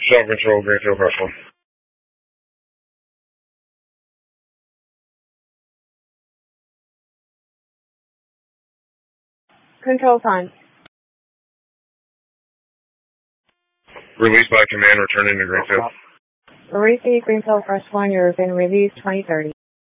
Shop Control, Greenfield, press 1. Control time. Release by command, returning to Greenfield. Receive Greenfield, press 1. You've been released 2030.